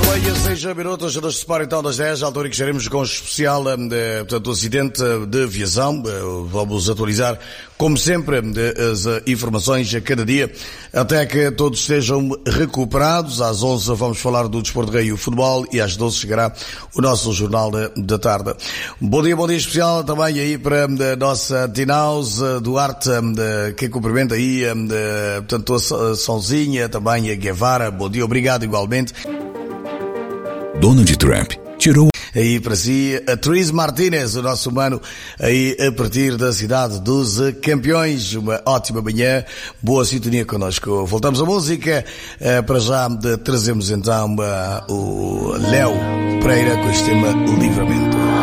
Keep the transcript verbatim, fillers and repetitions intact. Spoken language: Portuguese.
seis minutos, nos separa então das dez, a altura em que estaremos com o especial de, portanto, do acidente de aviação. Vamos atualizar, como sempre, as informações a cada dia, até que todos estejam recuperados. Às onze vamos falar do desporto rei e o futebol, e às doze chegará o nosso jornal da tarde. Bom dia, bom dia especial também aí para a nossa Tinaus Duarte, que cumprimenta aí, portanto, a Sonzinha, também a Guevara. Bom dia, obrigado igualmente. Donald Trump tirou aí para si a Therese Martinez, o nosso humano, aí a partir da cidade dos campeões. Uma ótima manhã, boa sintonia connosco. Voltamos à música, para já trazemos então o Léo Pereira com este tema Livramento.